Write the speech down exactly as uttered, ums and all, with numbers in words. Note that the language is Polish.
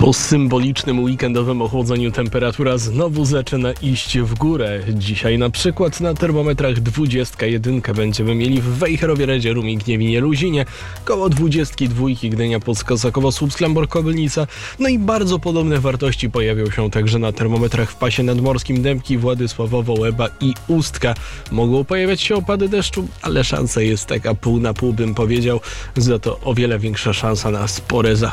Po symbolicznym weekendowym ochłodzeniu temperatura znowu zaczyna iść w górę. Dzisiaj na przykład na termometrach dwudziestka jeden będziemy mieli w Wejherowie, Redzie, Rumie, Gniewinie, Luzinie, koło dwudziestki dwójki Gdynia, Pucko, Sokowo, Słupsk, Lęborg, Kobylnica. No i bardzo podobne wartości pojawią się także na termometrach w pasie nadmorskim Dębki, Władysławowo, Łeba i Ustka. Mogą pojawiać się opady deszczu, ale szansa jest taka pół na pół, bym powiedział. Za to o wiele większa szansa na spore zachmurzenie.